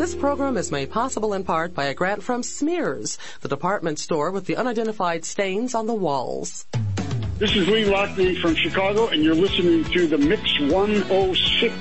This program is made possible in part by a grant from Smears, the department store with the unidentified stains on the walls. This is Lee Lockney from Chicago, and you're listening to the Mix 106.